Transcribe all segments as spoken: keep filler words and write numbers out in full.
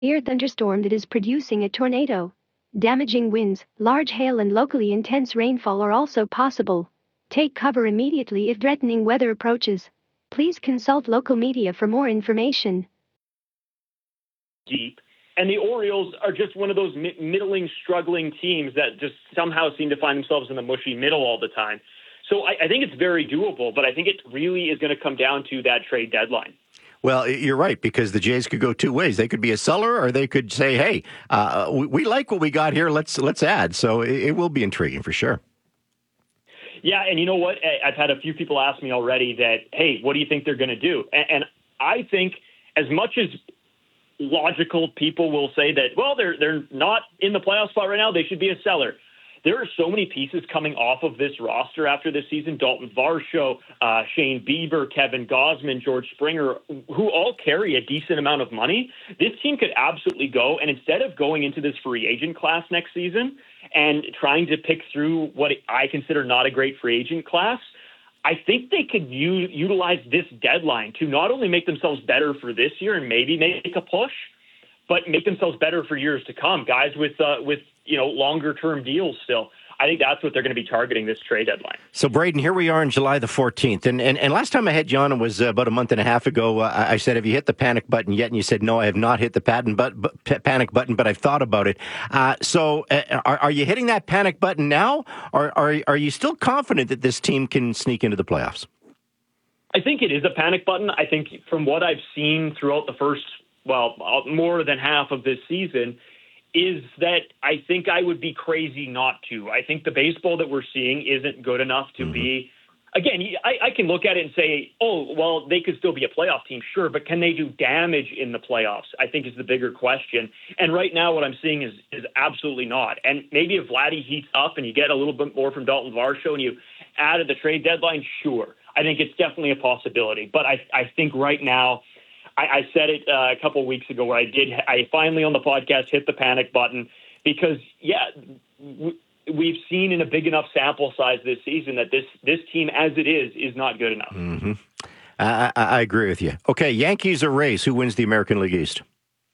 thunderstorm that is producing a tornado. Damaging winds, large hail and locally intense rainfall are also possible. Take cover immediately if threatening weather approaches. Please consult local media for more information. Deep. And the Orioles are just one of those mi- middling, struggling teams that just somehow seem to find themselves in the mushy middle all the time. So I, I think it's very doable, but I think it really is going to come down to that trade deadline. Well, you're right, because the Jays could go two ways. They could be a seller, or they could say, hey, uh, we, we like what we got here. Let's let's add. So it, it will be intriguing for sure. Yeah, and you know what? I've had a few people ask me already that, hey, what do you think they're going to do? And, and I think as much as logical people will say that, well, they're they're not in the playoff spot right now, they should be a seller. There are so many pieces coming off of this roster after this season. Dalton Varsho, uh, Shane Bieber, Kevin Gausman, George Springer, who all carry a decent amount of money. This team could absolutely go, and instead of going into this free agent class next season and trying to pick through what I consider not a great free agent class, I think they could u- utilize this deadline to not only make themselves better for this year and maybe make a push, but make themselves better for years to come. Guys with uh, with you know longer term deals still. I think that's what they're going to be targeting this trade deadline. So, Braden, here we are on July the fourteenth. And and, and last time I had you on, it was uh, about a month and a half ago. Uh, I said, have you hit the panic button yet? And you said, no, I have not hit the patent but, but, p- panic button, but I've thought about it. Uh, so uh, are, are you hitting that panic button now? Or are, are you still confident that this team can sneak into the playoffs? I think it is a panic button. I think from what I've seen throughout the first, well, more than half of this season, is that I think I would be crazy not to. I think the baseball that we're seeing isn't good enough to mm-hmm. be, again, I, I can look at it and say, oh, well, they could still be a playoff team, sure, but can they do damage in the playoffs? I think is the bigger question. And right now what I'm seeing is is absolutely not. And maybe if Vladdy heats up and you get a little bit more from Dalton Varsho and you add at the trade deadline, sure. I think it's definitely a possibility. But I, I think right now, I, I said it uh, a couple of weeks ago where I did. I finally on the podcast hit the panic button because, yeah, w- we've seen in a big enough sample size this season that this this team, as it is, is not good enough. Mm-hmm. I, I, I agree with you. Okay, Yankees or Rays? Who wins the American League East?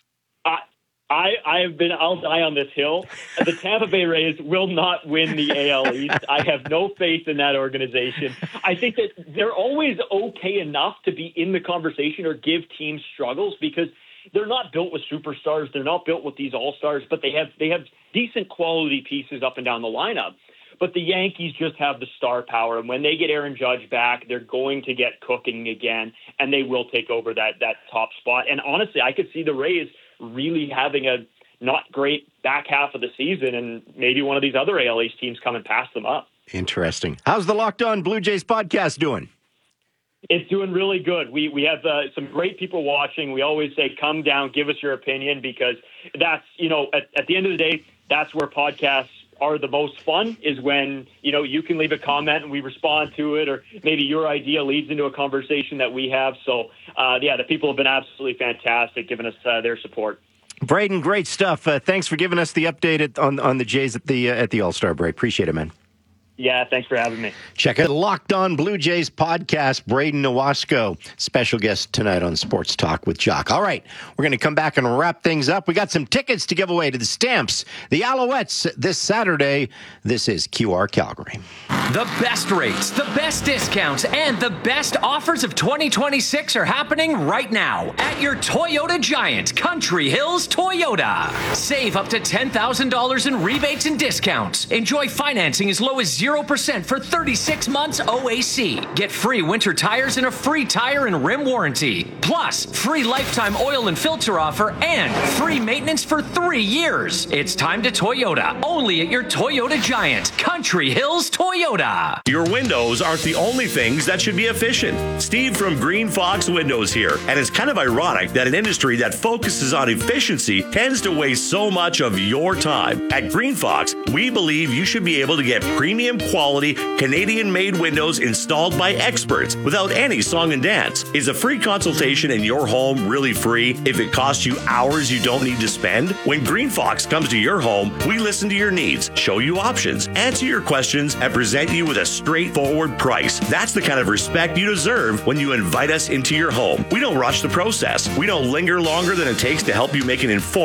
I I, I have been. I'll die on this hill. The Tampa Bay Rays will not win the A L East. I have no faith in that organization. I think that they're always okay enough to be in the conversation or give teams struggles because they're not built with superstars. They're not built with these all-stars, but they have they have decent quality pieces up and down the lineup. But the Yankees just have the star power, and when they get Aaron Judge back, they're going to get cooking again, and they will take over that that top spot. And honestly, I could see the Rays really having a not great back half of the season, and maybe one of these other A L East teams come and pass them up. Interesting. How's the Locked On Blue Jays podcast doing? It's doing really good. We we have uh, some great people watching. We always say, come down, give us your opinion, because that's, you know, at, at the end of the day, that's where podcasts are the most fun, is when, you know, you can leave a comment and we respond to it, or maybe your idea leads into a conversation that we have. So, uh, yeah, the people have been absolutely fantastic, giving us uh, their support. Braden, great stuff. Uh, thanks for giving us the update at, on on the Jays at the uh, at the All-Star break. Appreciate it, man. Yeah, thanks for having me. Check out Locked On Blue Jays podcast. Braden Nowasco, special guest tonight on Sports Talk with Jock. All right, we're going to come back and wrap things up. We got some tickets to give away to the Stamps, the Alouettes, this Saturday. This is Q R Calgary. The best rates, the best discounts, and the best offers of twenty twenty-six are happening right now at your Toyota Giant, Country Hills Toyota. Save up to ten thousand dollars in rebates and discounts. Enjoy financing as low as zero percent for thirty-six months O A C. Get free winter tires and a free tire and rim warranty. Plus, free lifetime oil and filter offer and free maintenance for three years. It's time to Toyota, only at your Toyota Giant, Country Hills Toyota. Your windows aren't the only things that should be efficient. Steve from Green Fox Windows here. And it's kind of ironic that an industry that focuses on efficiency tends to waste so much of your time. At Green Fox, we believe you should be able to get premium premium quality Canadian-made windows installed by experts without any song and dance. Is a free consultation in your home really free if it costs you hours you don't need to spend? When Green Fox comes to your home, we listen to your needs, show you options, answer your questions, and present you with a straightforward price. That's the kind of respect you deserve when you invite us into your home. We don't rush the process. We don't linger longer than it takes to help you make an informed